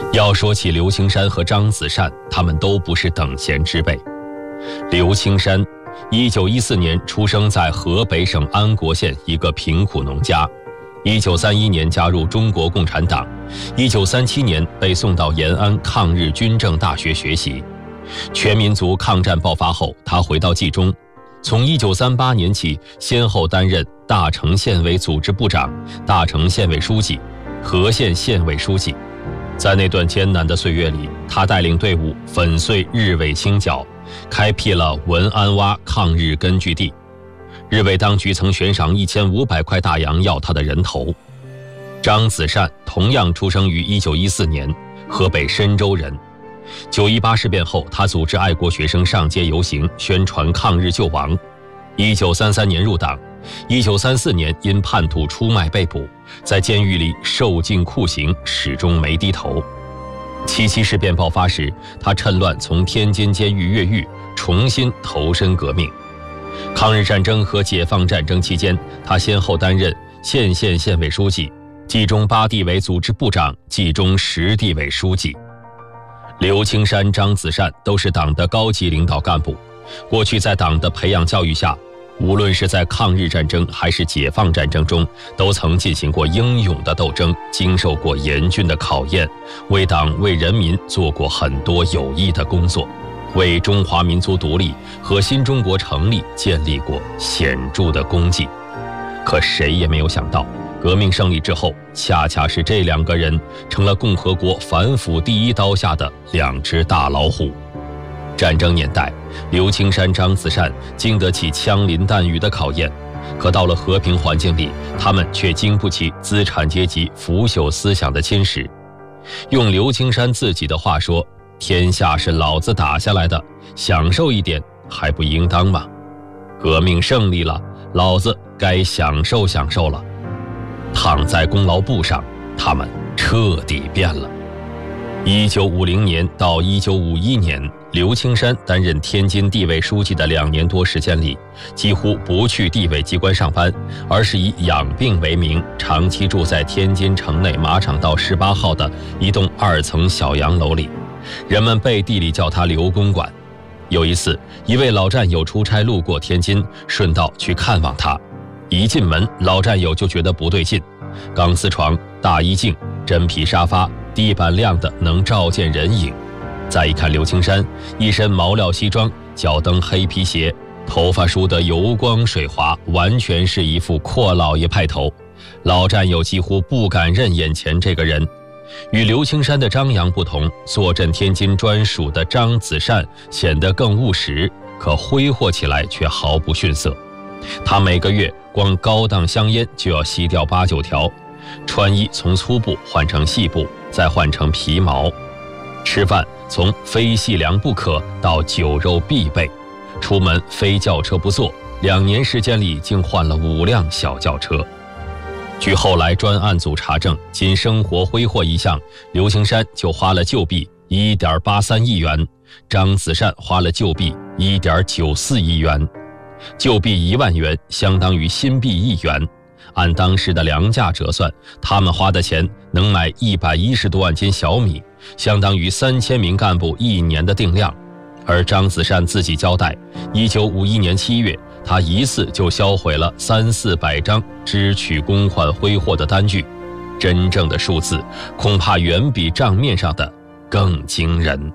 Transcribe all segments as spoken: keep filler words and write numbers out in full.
要说起刘青山和张子善，他们都不是等闲之辈。刘青山一九一四年出生在河北省安国县一个贫苦农家，一九三一年加入中国共产党，一九三七年被送到延安抗日军政大学学习。全民族抗战爆发后，他回到冀中，从一九三八年起先后担任大城县委组织部长、大城县委书记、和县县委书记。在那段艰难的岁月里，他带领队伍粉碎日伪清剿，开辟了文安洼抗日根据地。日伪当局曾悬赏一千五百块大洋要他的人头。张子善同样出生于一九一四年，河北深州人。九一八事变后，他组织爱国学生上街游行，宣传抗日救亡。一九三三年入党，一九三四年因叛徒出卖被捕，在监狱里受尽酷刑，始终没低头。七七事变爆发时，他趁乱从天津监狱越狱，重新投身革命。抗日战争和解放战争期间，他先后担任县县县委书记、冀中八地委组织部长、冀中十地委书记。刘青山、张子善都是党的高级领导干部，过去在党的培养教育下，无论是在抗日战争还是解放战争中，都曾进行过英勇的斗争，经受过严峻的考验，为党为人民做过很多有益的工作，为中华民族独立和新中国成立建立过显著的功绩。可谁也没有想到，革命胜利之后，恰恰是这两个人成了共和国反腐第一刀下的两只大老虎。战争年代，刘青山、张子善经得起枪林弹雨的考验，可到了和平环境里，他们却经不起资产阶级腐朽思想的侵蚀。用刘青山自己的话说，天下是老子打下来的，享受一点还不应当吗？革命胜利了，老子该享受享受了。躺在功劳簿上，他们彻底变了。一九五零年到一九五一年，刘青山担任天津地委书记的两年多时间里，几乎不去地委机关上班，而是以养病为名，长期住在天津城内马场道十八号的一栋二层小洋楼里，人们背地里叫他刘公馆。有一次，一位老战友出差路过天津，顺道去看望他。一进门，老战友就觉得不对劲，钢丝床、大衣镜、真皮沙发，地板亮的能照见人影。再一看刘青山，一身毛料西装，脚蹬黑皮鞋，头发梳得油光水滑，完全是一副阔老爷派头。老战友几乎不敢认眼前这个人。与刘青山的张扬不同，坐镇天津专属的张子善显得更务实，可挥霍起来却毫不逊色。他每个月光高档香烟就要吸掉八九条，穿衣从粗布换成细布，再换成皮毛，吃饭从非细粮不可到酒肉必备，出门非轿车不坐，两年时间里竟换了五辆小轿车。据后来专案组查证，仅生活挥霍一项，刘青山就花了旧币 一点八三亿元，张子善花了旧币 一点九四亿元。旧币一万元相当于新币一元，按当时的粮价折算，他们花的钱能买一百一十多万斤小米，相当于三千名干部一年的定量。而张子善自己交代，一九五一年七月，他一次就销毁了三四百张支取公款挥霍的单据，真正的数字恐怕远比账面上的更惊人。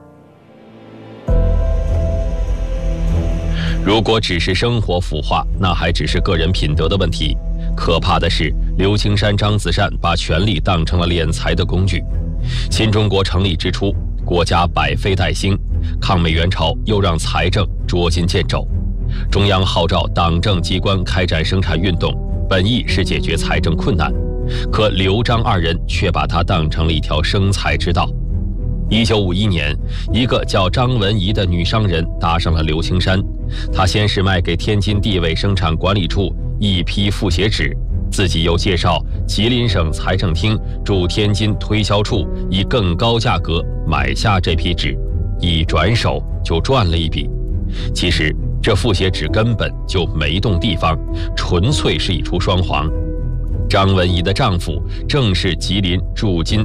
如果只是生活腐化，那还只是个人品德的问题。可怕的是，刘青山、张子善把权力当成了敛财的工具。新中国成立之初，国家百废待兴，抗美援朝又让财政捉襟见肘。中央号召党政机关开展生产运动，本意是解决财政困难，可刘张二人却把它当成了一条生财之道。一九五一年，一个叫张文仪的女商人搭上了刘青山，她先是卖给天津地委生产管理处一批复写纸，自己又介绍吉林省财政厅驻天津推销处以更高价格买下这批纸，一转手就赚了一笔。其实这复写纸根本就没动地方，纯粹是一出双簧。张文仪的丈夫正是吉林驻京